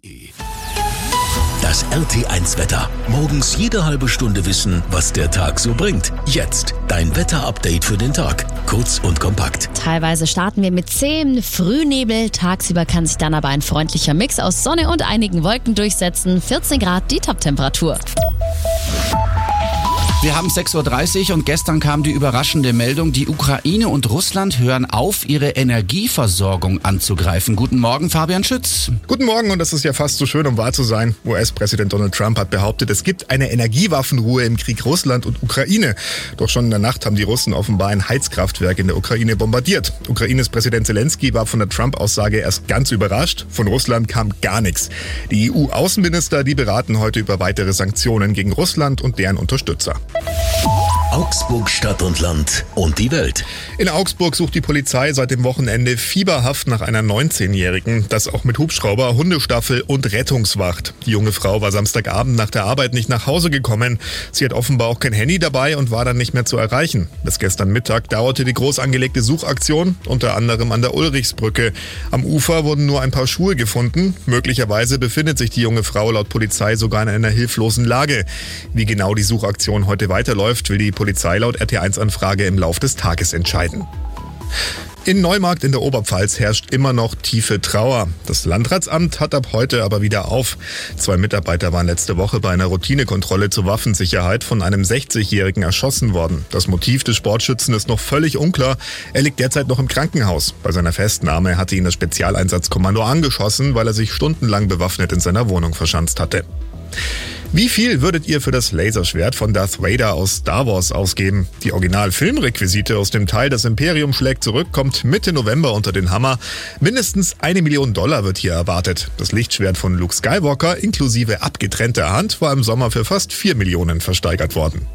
Das RT1-Wetter. Morgens jede halbe Stunde wissen, was der Tag so bringt. Jetzt dein Wetter-Update für den Tag. Kurz und kompakt. Teilweise starten wir mit zähem Frühnebel. Tagsüber kann sich dann aber ein freundlicher Mix aus Sonne und einigen Wolken durchsetzen. 14 Grad die Top-Temperatur. Wir haben 6.30 Uhr und gestern kam die überraschende Meldung, die Ukraine und Russland hören auf, ihre Energieversorgung anzugreifen. Guten Morgen, Fabian Schütz. Guten Morgen, und das ist ja fast zu schön, um wahr zu sein. US-Präsident Donald Trump hat behauptet, es gibt eine Energiewaffenruhe im Krieg Russland und Ukraine. Doch schon in der Nacht haben die Russen offenbar ein Heizkraftwerk in der Ukraine bombardiert. Ukraines Präsident Zelensky war von der Trump-Aussage erst ganz überrascht. Von Russland kam gar nichts. Die EU-Außenminister, die beraten heute über weitere Sanktionen gegen Russland und deren Unterstützer. Augsburg, Stadt und Land und die Welt. In Augsburg sucht die Polizei seit dem Wochenende fieberhaft nach einer 19-Jährigen. Das auch mit Hubschrauber, Hundestaffel und Rettungswacht. Die junge Frau war Samstagabend nach der Arbeit nicht nach Hause gekommen. Sie hat offenbar auch kein Handy dabei und war dann nicht mehr zu erreichen. Bis gestern Mittag dauerte die groß angelegte Suchaktion, unter anderem an der Ulrichsbrücke. Am Ufer wurden nur ein paar Schuhe gefunden. Möglicherweise befindet sich die junge Frau laut Polizei sogar in einer hilflosen Lage. Wie genau die Suchaktion heute weiterläuft, will die Polizei laut RT1-Anfrage im Lauf des Tages entscheiden. In Neumarkt in der Oberpfalz herrscht immer noch tiefe Trauer. Das Landratsamt hat ab heute aber wieder auf. 2 Mitarbeiter waren letzte Woche bei einer Routinekontrolle zur Waffensicherheit von einem 60-Jährigen erschossen worden. Das Motiv des Sportschützen ist noch völlig unklar. Er liegt derzeit noch im Krankenhaus. Bei seiner Festnahme hatte ihn das Spezialeinsatzkommando angeschossen, weil er sich stundenlang bewaffnet in seiner Wohnung verschanzt hatte. Wie viel würdet ihr für das Laserschwert von Darth Vader aus Star Wars ausgeben? Die Original-Filmrequisite aus dem Teil Das Imperium schlägt zurück kommt Mitte November unter den Hammer. Mindestens $1 Million wird hier erwartet. Das Lichtschwert von Luke Skywalker inklusive abgetrennter Hand war im Sommer für fast 4 Millionen versteigert worden.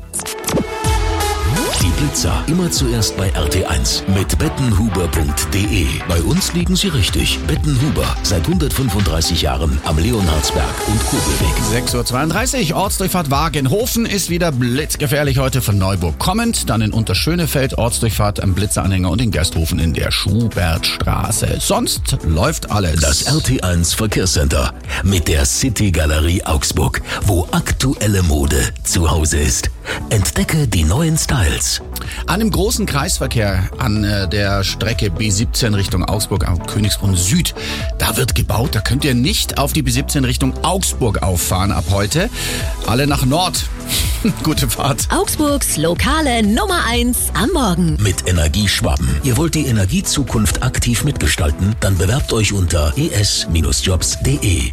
Die Blitzer immer zuerst bei RT1 mit bettenhuber.de. Bei uns liegen sie richtig. Bettenhuber, seit 135 Jahren am Leonhardsberg und Kurbelweg. 6.32 Uhr, Ortsdurchfahrt Wagenhofen ist wieder blitzgefährlich heute von Neuburg kommend. Dann in Unterschönefeld, Ortsdurchfahrt am Blitzeranhänger und in Gersthofen in der Schubertstraße. Sonst läuft alles. Das RT1 Verkehrscenter mit der City Galerie Augsburg, wo aktuelle Mode zu Hause ist. Entdecke die neuen Styles. An dem großen Kreisverkehr an der Strecke B17 Richtung Augsburg am Königsbrunn Süd, da wird gebaut. Da könnt ihr nicht auf die B17 Richtung Augsburg auffahren ab heute. Alle nach Nord. Gute Fahrt. Augsburgs lokale Nummer 1 am Morgen. Mit Energieschwaben. Ihr wollt die Energiezukunft aktiv mitgestalten? Dann bewerbt euch unter es-jobs.de.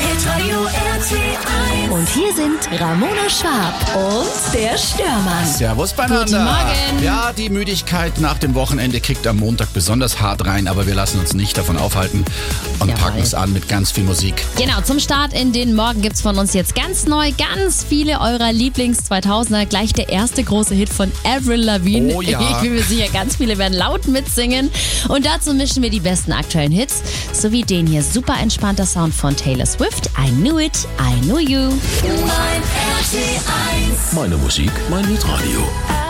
Und hier sind Ramona Schwab und der Störmann. Servus beieinander. Guten Morgen. Ja, die Müdigkeit nach dem Wochenende kickt am Montag besonders hart rein, aber wir lassen uns nicht davon aufhalten und packen es an mit ganz viel Musik. Genau, zum Start in den Morgen gibt's von uns jetzt ganz neu ganz viele eurer Lieblings-2000er. Gleich der erste große Hit von Avril Lavigne. Oh ja. Ich bin mir sicher, ganz viele werden laut mitsingen. Und dazu mischen wir die besten aktuellen Hits, sowie den hier super entspannter Sound von Taylor Swift. I Knew It, I Knew You. Meine Musik, mein Hitradio.